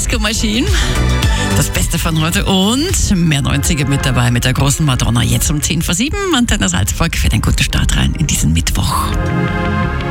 Disco Machine. Das Beste von heute und mehr 90er mit dabei mit der großen Madonna. Jetzt um 10 vor 7. Antenne Salzburg für den guten Start rein in diesen Mittwoch.